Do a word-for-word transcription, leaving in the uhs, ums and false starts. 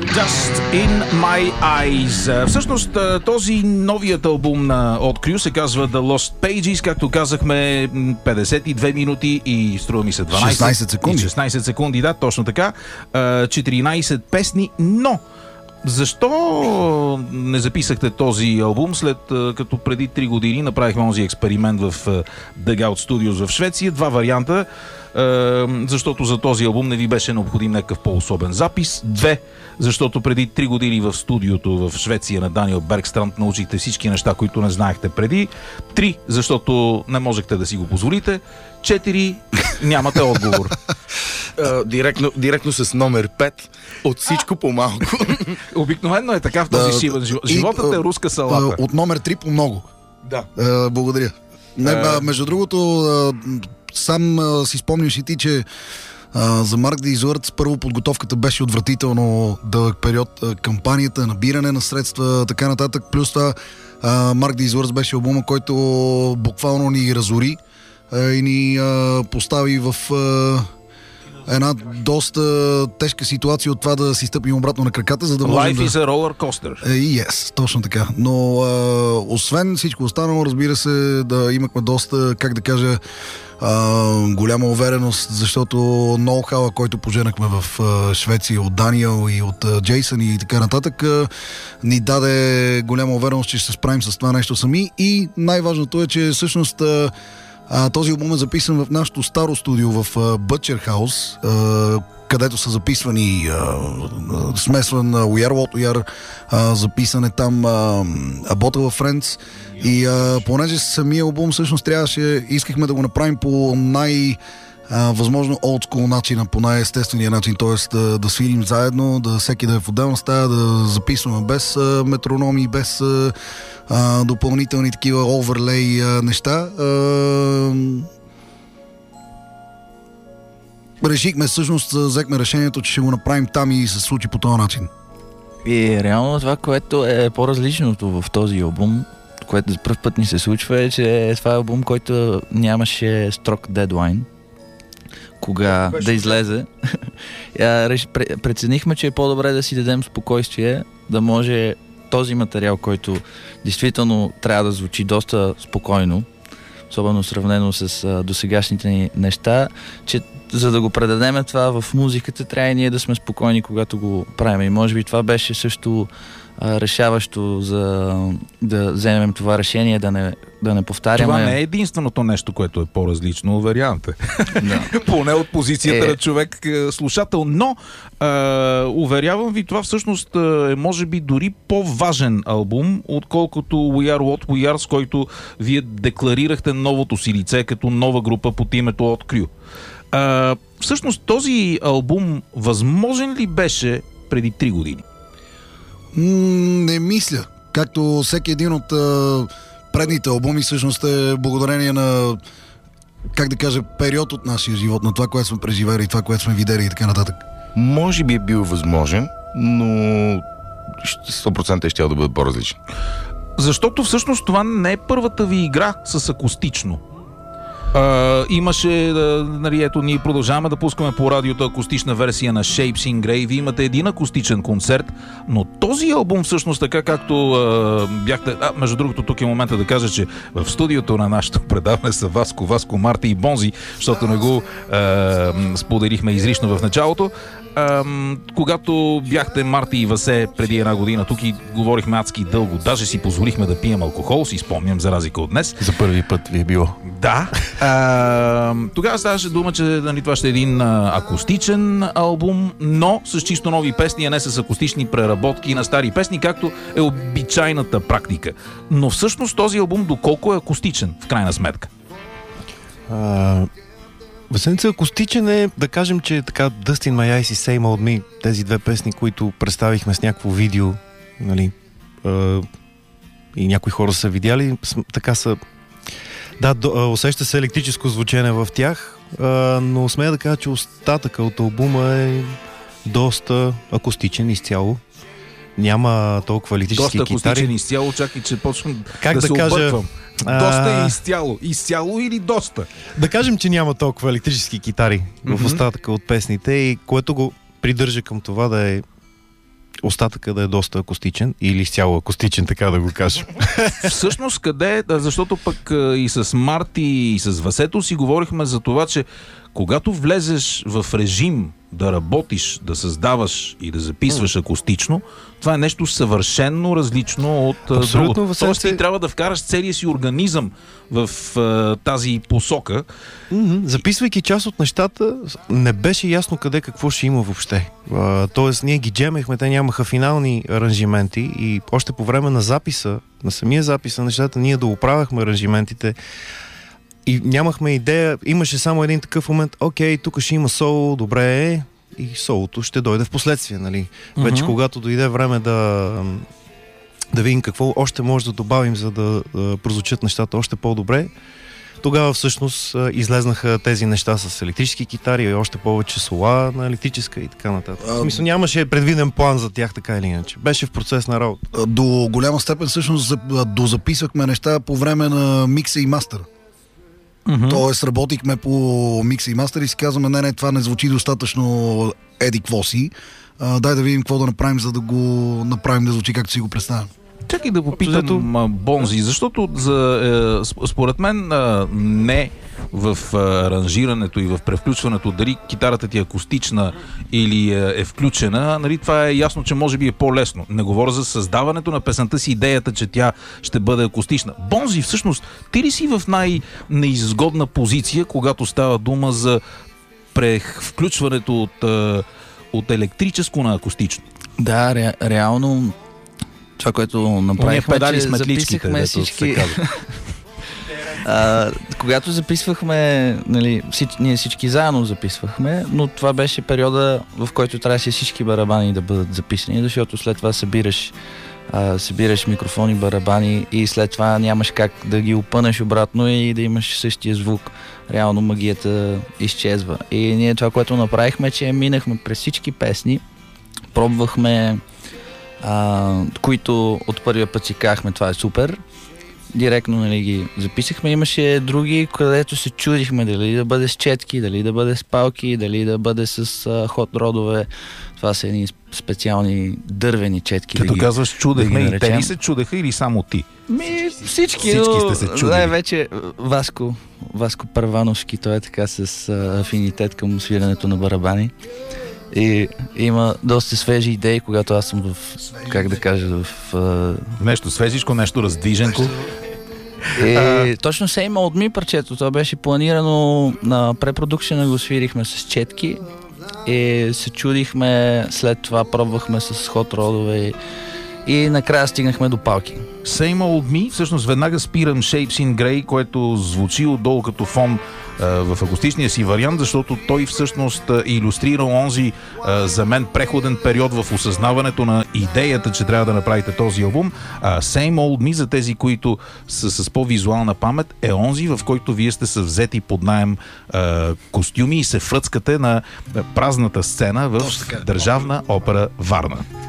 Dust in My Eyes. Всъщност този новият албум на Odd Crew се казва The Lost Pages, както казахме, петдесет и две минути и струва ми се дванайсет, шестнайсет секунди. шестнайсет секунди, да, точно така. четиринайсет песни, но защо не записахте този албум, след като преди три години направихме този експеримент в Dugout Studios в Швеция? Два варианта. Защото за този албум не ви беше необходим някакъв по-особен запис. Две, защото преди три години в студиото в Швеция на Даниел Бергстранд научихте всички неща, които не знаехте преди. Три, защото не можехте да си го позволите. Четири, нямате отговор. Uh, директно, директно с номер пет. От всичко по-малко. Обикновено е така в този Да, шиван живот. Животът и, е руска салата. От номер три по много. Да. Uh, благодаря. Не, Uh, между другото, uh, сам uh, си спомняш и ти, че uh, за Mark the Wizards първо подготовката беше отвратително дълъг период. Uh, кампанията, набиране на средства, така нататък. Плюс това uh, Mark the Wizards беше албума, който буквално ни разори uh, и ни uh, постави в... Uh, една доста тежка ситуация от това да си стъпим обратно на краката, за да можем Life да... is a roller coaster. Е, yes, точно така. Но а, освен всичко останало, разбира се, да имахме доста, как да кажа, а, голяма увереност, защото ноу-хауа, който поженахме в а, Швеция от Даниел и от а, Джейсън и така нататък, а, ни даде голяма увереност, че ще се справим с това нещо сами. И най-важното е, че всъщност а, А, този албум е записан в нашото старо студио в uh, Butcher House, uh, където са записвани uh, смесван uh, We Are What We Are, uh, записан е там uh, A Bottle of Friends и uh, понеже самия албум всъщност трябваше, искахме да го направим по най- Uh, възможно олдскул начина, по най-естествения начин, т.е. да, да свирим заедно, да всеки да е в отделна стая, да записваме без uh, метрономи, без uh, uh, допълнителни такива оверлей uh, неща. Uh, решихме, всъщност взехме решението, че ще го направим там и се случи по този начин. И реално това, което е по-различното в този албум, което за пръв път ни се случва, е, че това е албум, който нямаше строг дедлайн кога да излезе. Преценихме, че е по-добре да си дадем спокойствие, да може този материал, който действително трябва да звучи доста спокойно, особено сравнено с а, досегашните ни неща, че за да го предадем това в музиката, трябва и ние да сме спокойни, когато го правим. И може би това беше също а, решаващо за да вземем това решение, да не, да не повтаряме. Това не е единственото нещо, което е по-различно, уверявам те. Да. Поне от позицията е... на човек слушател. Но, а, уверявам ви, това всъщност е може би дори по-важен албум, отколкото We Are What We Are, с който вие декларирахте новото си лице като нова група под името Odd Crew. А, всъщност този албум възможен ли беше преди три години? Не мисля. Както всеки един от а, предните албуми всъщност е благодарение на, как да кажа, период от нашия живот, на това, което сме преживели, това, което сме видели и така нататък. Може би е бил възможен, но сто процента е щял да бъде по-различен. Защото всъщност това не е първата ви игра с акустично. Uh, имаше, uh, нали, ето, ние продължаваме да пускаме по радиото акустична версия на Shapes in Grey. Вие имате един акустичен концерт, но този албум всъщност, така както uh, бяхте... А, между другото, тук е момента да кажа, че в студиото на нашето предаване са Васко, Васко, Марти и Бонзи, защото не го uh, споделихме изрично в началото. Uh, когато бяхте Марти и Васе преди една година, тук и говорихме адски дълго, даже си позволихме да пием алкохол, си спомням, за разлика от днес. За първи път ви е било. Да. А, тогава ставаше дума, че нали, това ще е един а, акустичен албум, но с чисто нови песни, а не с акустични преработки на стари песни, както е обичайната практика. Но всъщност този албум доколко е акустичен, в крайна сметка? А, Весенца акустичен е, да кажем, че така Dust in My Eyes и Same Old Me, тези две песни, които представихме с някакво видео, нали, а, и някои хора са видяли, така са. Да, до, усеща се електрическо звучене в тях, а, но смея да кажа, че остатъка от албума е доста акустичен изцяло. Няма толкова електрически китари. Доста акустичен изцяло, чакай, че почвам как да, да се кажа, обърквам. Доста а... е изцяло. Изцяло или доста? Да кажем, че няма толкова електрически китари mm-hmm. в остатъка от песните, и което го придържа към това да е остатъка да е доста акустичен или изцяло акустичен, така да го кажем. Всъщност къде, защото пък и с Марти и с Васето си говорихме за това, че когато влезеш в режим да работиш, да създаваш и да записваш акустично, това е нещо съвършенно различно от абсолютно, другото. Васенце... Тоест ти трябва да вкараш целия си организъм в а, тази посока. Mm-hmm. Записвайки част от нещата, не беше ясно къде какво ще има въобще. А, тоест ние ги джемехме, те нямаха финални аранжименти и още по време на записа, на самия запис на нещата, ние да оправяхме аранжиментите. И нямахме идея, имаше само един такъв момент, окей, тук ще има соло, добре, и солото ще дойде в последствие, нали? Uh-huh. Вече когато дойде време да, да видим какво още може да добавим, за да, да прозвучат нещата още по-добре, тогава всъщност излезнаха тези неща с електрически китари и още повече сола на електрическа и така нататък. В смисъл нямаше предвиден план за тях, така или иначе. Беше в процес на работа. До голяма степен всъщност дозаписвахме неща по време на микса и мастера. Mm-hmm. Тоест работихме по микса и мастер и си казваме, не, не, това не звучи достатъчно еди какво си. А, дай да видим какво да направим, за да го направим да звучи както си го представям. Чакай да попитам а, Бонзи, защото за, е, според мен а, не в а, аранжирането и в превключването, дали китарата ти е акустична или е, е включена, нали, това е ясно, че може би е по-лесно. Не говоря за създаването на песента си, идеята, че тя ще бъде акустична. Бонзи, всъщност, ти ли си в най-неизгодна позиция, когато става дума за превключването от, от електрическо на акустично? Да, ре, реално това, което направихме, че записахме всички... а, когато записвахме, нали, всич... ние всички заедно записвахме, но това беше периода, в който трябваше всички барабани да бъдат записани, защото след това събираш, а, събираш микрофони, барабани и след това нямаш как да ги опънеш обратно и да имаш същия звук. Реално магията изчезва. И ние това, което направихме, че минахме през всички песни, пробвахме, а, които от първия път си казахме, това е супер. Директно, нали, ги записахме. Имаше други, където се чудихме дали да бъде с четки, дали да бъде с палки, дали да бъде с а, хот родове. Това са едни специални дървени четки. Като да казваш чудехме, да и те ли се чудеха или само ти? Ми, всички, всички но, сте се чудили. Най-вече Васко, Васко Първановски, той е така с а, афинитет към свирането на барабани. И има доста свежи идеи, когато аз съм в, как да кажа, в... Uh... Нещо свежичко, нещо раздвиженко. И а... точно Same Old Me парчето, това беше планирано на препродукшена, го свирихме с четки и се чудихме, след това пробвахме с хот родове и накрая стигнахме до палки. Same Old Me, всъщност веднага спирам Shapes in Grey, което звучи отдолу като фон в акустичния си вариант, защото той всъщност илюстрира онзи за мен преходен период в осъзнаването на идеята, че трябва да направите този албум. Same Old Me, за тези, които са с по-визуална памет, е онзи, в който вие сте се взети под наем костюми и се фръцкате на празната сцена в Държавна опера Варна.